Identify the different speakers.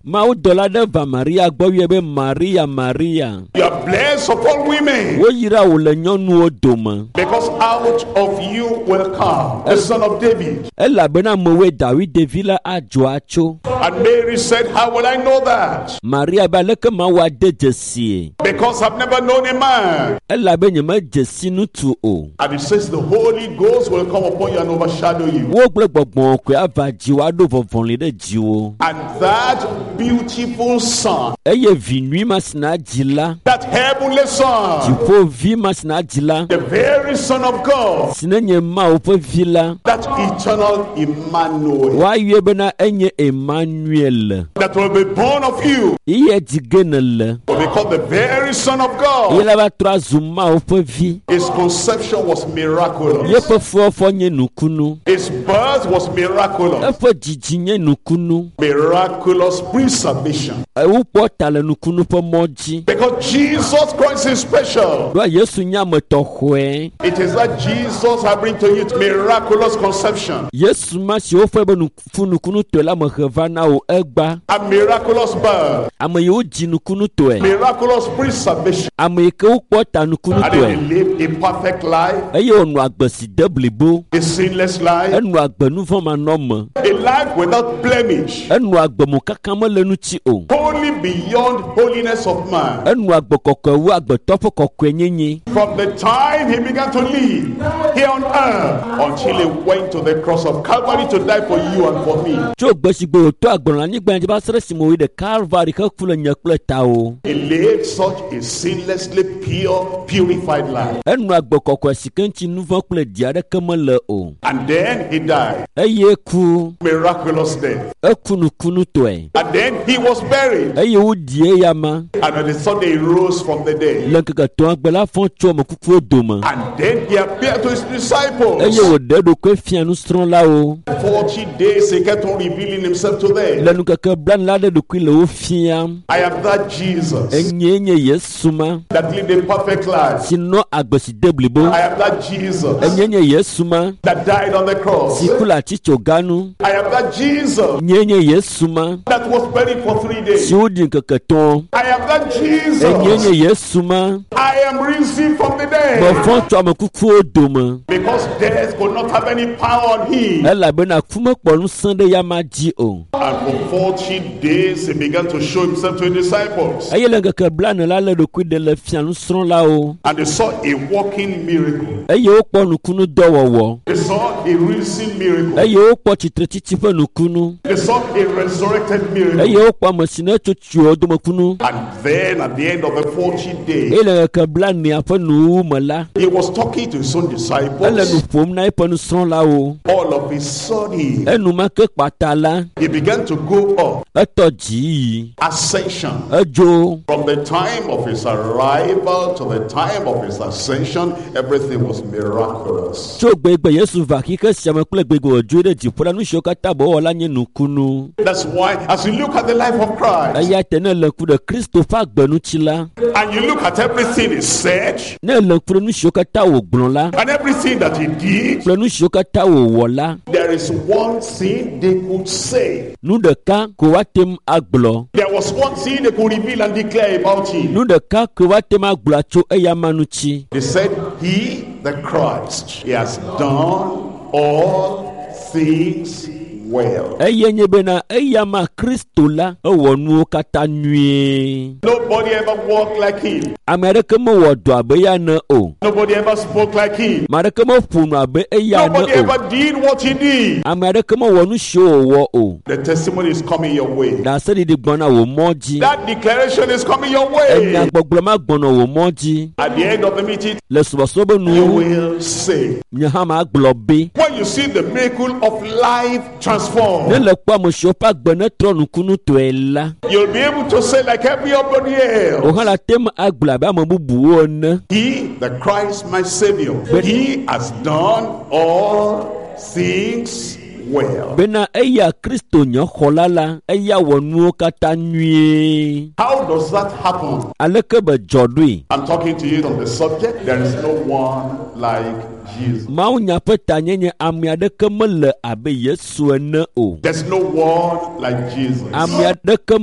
Speaker 1: Mau dola de va Maria gbɔ be Maria.
Speaker 2: You are blessed of all women.
Speaker 1: Wo yira wo le nyɔnuwo dome.
Speaker 2: Because out of you will come the son of David.
Speaker 1: Elabena amewoe David devi la adzo atso.
Speaker 2: And Mary said, how will I know that?
Speaker 1: Maria be aleke Mawu ade dzesie.
Speaker 2: Because I've never known a man.
Speaker 1: Elabe nye me dzesi nutu o.
Speaker 2: And it says the Holy Ghost will come upon you and overshadow you.
Speaker 1: Wo gble gbɔgbɔ koe ava dziwo aɖo vɔvɔli ɖe dziwo.
Speaker 2: And that beautiful son,
Speaker 1: Eye vi nyui ma sina dzi la.
Speaker 2: that heavenly son,
Speaker 1: Dziƒo vi ma sina dzi la.
Speaker 2: the very son of God,
Speaker 1: Si ne nye Mawu ƒe vi la.
Speaker 2: that eternal Emmanuel,
Speaker 1: Woayɔe bena enye Emmanuel.
Speaker 2: that will be born of you,
Speaker 1: Iye dzige ne le.
Speaker 2: will be called the very son of
Speaker 1: Iye
Speaker 2: God.
Speaker 1: la va trɔ azu Mawu ƒe vi.
Speaker 2: His conception was miraculous.
Speaker 1: Yeƒe fuɔfɔ nye nukunu.
Speaker 2: His birth was miraculous.
Speaker 1: Eƒe dzidzi nye nukunu.
Speaker 2: Miraculous preservation.
Speaker 1: Wokpɔ ta le nukunu ƒe mɔ dzi.
Speaker 2: Because Jesus Christ is special.
Speaker 1: Ɖoa Yesu nye ame tɔxɔe.
Speaker 2: It is that Jesus I bring to you miraculous conception
Speaker 1: Yesu ma si wofɔ be nukunu tɔe la me he va na wo egba.
Speaker 2: and miraculous birth,
Speaker 1: Ame yi wodzi nukunu tɔe.
Speaker 2: miraculous preservation,
Speaker 1: Ame yi ke wokpɔ ta nukunu
Speaker 2: and then
Speaker 1: tɔe.
Speaker 2: he lived a perfect life,
Speaker 1: Eye wònɔ agbe si de blibo.
Speaker 2: a sinless life,
Speaker 1: Enɔ agbe nuvɔmanɔme.
Speaker 2: a life without blemish,
Speaker 1: Enɔ agbe mokaka mele ŋuti o.
Speaker 2: holy beyond holiness of man.
Speaker 1: Enɔ agbe kɔkɔe wu agbetɔ ƒe kɔkɔenyenye.
Speaker 2: From the time he began to live here on earth until he went to the cross of Calvary to die for you and for me.
Speaker 1: Tso gbe si gbe wòtɔ agblɔ anyigba dzi va se ɖe esime wòyi ɖe Calvary heku le nye kple tawò.
Speaker 2: He lived such a sinlessly pure, purified life.
Speaker 1: Enɔ agbe kɔkɔe si ke ŋuti nuvɔ kple di aɖeke mele o.
Speaker 2: And then he died.
Speaker 1: Eye ku.
Speaker 2: Miraculous death.
Speaker 1: Eku nukunu tɔe.
Speaker 2: And then he was buried.
Speaker 1: Eye wodie yama.
Speaker 2: And on the Sunday he rose from the dead.
Speaker 1: Le ŋkeke tɔa gbe la fɔ tso ame kukuwo dome.
Speaker 2: And then he appeared to his disciples.
Speaker 1: Eye wòɖe eɖokui fia nusrɔ̃lawo.
Speaker 2: 40 days he kept on revealing himself to them.
Speaker 1: Le nukeke blani la ɖe ɖokui le wo fiam.
Speaker 2: I am that Jesus
Speaker 1: Enye nye Yesu ma.
Speaker 2: that lived a perfect life.
Speaker 1: Si nɔ agbe si de blibo.
Speaker 2: I am that Jesus
Speaker 1: Enye nye Yesu ma.
Speaker 2: that died on the cross.
Speaker 1: Si ku le atsitsoganu.
Speaker 2: I am that Jesus
Speaker 1: Nye nye Yesu ma.
Speaker 2: that was buried for 3 days.
Speaker 1: Si wodi ŋkeke tɔ̃.
Speaker 2: I am that
Speaker 1: Enye
Speaker 2: Jesus.
Speaker 1: nye Yesu ma.
Speaker 2: I am risen from the dead.
Speaker 1: Bɔfɔ tso ame kukuwo dome.
Speaker 2: Because death could not have any power on him.
Speaker 1: Elabena ku mekpɔ ŋusẽ ɖe yama dzi o.
Speaker 2: And for 40 days he began to show himself to his disciples.
Speaker 1: Eye le ŋkeke blani la le ɖokui ɖe le fia nusrɔ̃lawo.
Speaker 2: And they saw a walking miracle.
Speaker 1: Eye wokpɔ nukunu dɔwɔwɔ.
Speaker 2: They saw a risen miracle.
Speaker 1: Eye wokpɔ tsitretsitsi ƒe nukunu.
Speaker 2: They saw a resurrected
Speaker 1: Eye
Speaker 2: miracle.
Speaker 1: wokpɔ ame si ne tso tsiowo domekunu.
Speaker 2: And then at the end of the 40 days,
Speaker 1: Eye le ŋkeke blania ƒe nuwu me la.
Speaker 2: he was talking to his own
Speaker 1: Ele nu
Speaker 2: disciples.
Speaker 1: ƒom na eƒe nusrɔ̃lawo.
Speaker 2: All of a sudden,
Speaker 1: Enumake kpata la.
Speaker 2: he began to go up.
Speaker 1: Etɔ dzi yi.
Speaker 2: Ascension.
Speaker 1: Edzo.
Speaker 2: From the time of his arrival to the time of his ascension, everything was miraculous.
Speaker 1: Tso gbegbe Yesu va xixi sia me kple gbegbe wòdzo ɖe dziƒo la nu siwo katã be wɔla nye nukunu.
Speaker 2: That's why, as you look at the life of Christ,
Speaker 1: Eya te ne le ŋku ɖe Kristo ƒe agbenutsi la.
Speaker 2: and you look at everything he said,
Speaker 1: Ne le ŋku ɖe nu siwo katã wògblɔ la.
Speaker 2: and everything that he did,
Speaker 1: Kple nu siwo katã wòwɔ la.
Speaker 2: there is one thing they could say.
Speaker 1: Nu ɖeka ko woatem agblɔ.
Speaker 2: There was one thing they could reveal and declare about him.
Speaker 1: Nu ɖeka ko woatem agblɔ tso eya ma ŋuti.
Speaker 2: They said, he, the Christ, he has done all things well.
Speaker 1: Eye nye bena eya ma Kristo la ewɔ nuwo katã nyuie.
Speaker 2: Nobody ever walked like him.
Speaker 1: Ame aɖeke mewɔ dɔ abe eya ne o.
Speaker 2: Nobody ever spoke like him.
Speaker 1: Ame aɖeke meƒo nu abe eya ne
Speaker 2: Nobody
Speaker 1: o.
Speaker 2: ever did what he did.
Speaker 1: Ame aɖeke mewɔ nu siwo wòwɔ o.
Speaker 2: The testimony is coming your way.
Speaker 1: Ɖaseɖiɖi gbɔna wò mɔ dzi.
Speaker 2: That declaration is coming your way.
Speaker 1: Enyagbɔgblɔ ma gbɔnɔ wò mɔ dzi.
Speaker 2: At the end of the meeting,
Speaker 1: Le subɔsubɔ be
Speaker 2: you
Speaker 1: nuwo.
Speaker 2: will say,
Speaker 1: Nye hã ma gblɔ be.
Speaker 2: when you see the miracle of life
Speaker 1: Ne
Speaker 2: transformed,
Speaker 1: le kpɔ ame siwo ƒe agbe ne trɔ nukunu tɔe la.
Speaker 2: you'll be able to say like everybody
Speaker 1: O
Speaker 2: else,
Speaker 1: hã la tem agblɔ abe ame bubuwo ene.
Speaker 2: he, the Christ my Savior, he has done all things well.
Speaker 1: Bena eya Kristo nye xɔla la, eya wɔ nuwo katã nyuie.
Speaker 2: How does that happen?
Speaker 1: Aleke be dzɔ ɖoe.
Speaker 2: I'm talking to you on the subject. There is no one like Jesus.
Speaker 1: Mawu nya ƒe tanyenye ame aɖeke mele abe Yesu ene o.
Speaker 2: There's no one like Jesus.
Speaker 1: Ame aɖeke